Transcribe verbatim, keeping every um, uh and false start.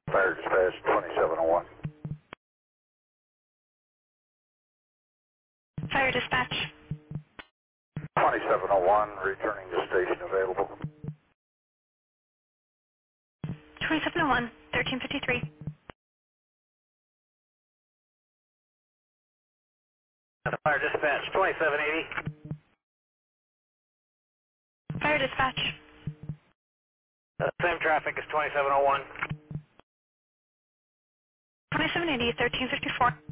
Fire dispatch twenty-seven oh one. Fire dispatch. twenty-seven oh one, returning to station available. twenty-seven oh one, thirteen fifty-three. Fire dispatch twenty-seven eighty. Fire dispatch. Uh, same traffic as twenty-seven oh one. twenty-seven eighty, thirteen fifty-four.